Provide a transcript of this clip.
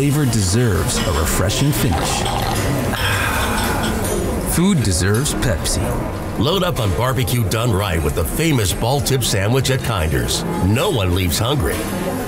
flavor deserves a refreshing finish. Food deserves Pepsi. Load up on barbecue done right with the famous ball tip sandwich at Kinder's. No one leaves hungry.